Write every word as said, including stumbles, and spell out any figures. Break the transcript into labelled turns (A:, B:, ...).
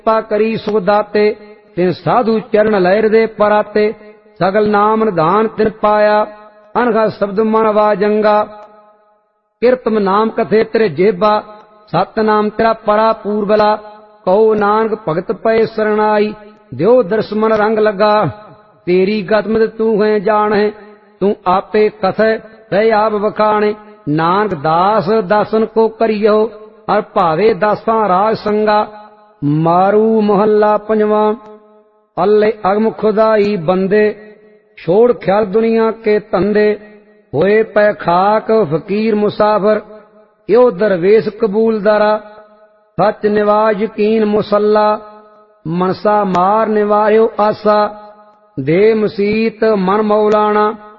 A: ਕਿਰਪਾ ਕਰੀ ਸੁਖ ਦਾਤੇ ਤਿਨ ਸਾਧੂ ਚਰਨ ਲਹਿਰ ਦੇ ਪਰਾਤੇ ਸਗਲ ਨਾਮ ਨਿਧਾਨ ਤਿਨ ਪਾਇਆ ਅਨਘਾ ਸ਼ਬਦ ਮਨ ਵਾਜੰਗਾ ਕੀਰਤਮ ਨਾਮ ਕਥੇ ਤੇਰੇ ਜੇਬਾ ਸਤਨਾਮ ਤੇਰਾ ਪਰਾ ਪੂਰਬਲਾ ਕਹੋ ਨਾਨਕ ਭਗਤ ਪਏ ਸਰਣਾਈ ਦਿਓ ਦਰਸ਼ਮਨ ਰੰਗ ਲਗਾ ਤੇਰੀ ਗਤਮਤ ਤੂੰ ਹੈ ਜਾਣ ਹੈ ਤੂੰ ਆਪੇ ਕਥੈ ਰਹਿ ਆਪ ਵਖਾਣੇ ਨਾਨਕ ਦਾਸ ਦਾਸਨ ਕੋ ਕਰਿਓ ਅਰ ਭਾਵੇ ਦਾਸਾਂ ਰਾਜ ਸੰਗਾ ਮਾਰੂ ਮਹੱਲਾ ਪੰਜਵਾਂ ਅੱਲੇ ਅਗਮ ਖੁਦਾਈ ਬੰਦੇ ਛੋੜ ਖਿਆਲ ਦੁਨੀਆ ਕੇ ਧੰਦੇ ਹੋਏ ਪੈ ਖਾਕ ਫਕੀਰ ਮੁਸਾਫਰ ਇਹੋ ਦਰਵੇਸ਼ ਕਬੂਲਦਾਰਾ ਸੱਚ ਨਿਵਾਜ ਯਕੀਨ ਮੁਸੱਲਾ ਮਨਸਾ ਮਾਰ ਨਿਵਾਰਿਓ ਆਸਾ ਦੇ ਮਸੀਤ ਮਨ ਮੌਲਾਣਾ